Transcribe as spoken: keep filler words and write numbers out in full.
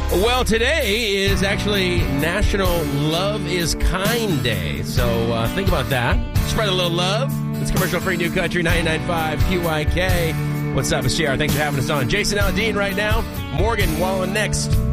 Well, today is actually National Love is Kind Day, so uh, think about that. Spread a little love. It's commercial-free New Country ninety-nine point five Q I K. What's up, it's J R. Thanks for having us on. Jason Aldean right now. Morgan Wallen next.